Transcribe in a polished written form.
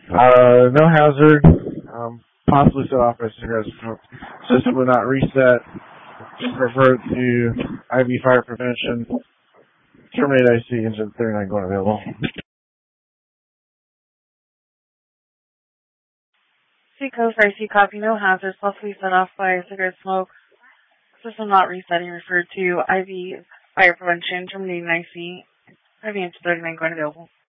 No hazard. Possibly set off by cigarette smoke. System will not reset. Refer to IV fire prevention. Terminate IC engine 39 going available. Seacoast IC copy, no hazards, possibly set off by cigarette smoke. System not resetting, referred to IV fire prevention, terminating IC, IV engine 39 going available.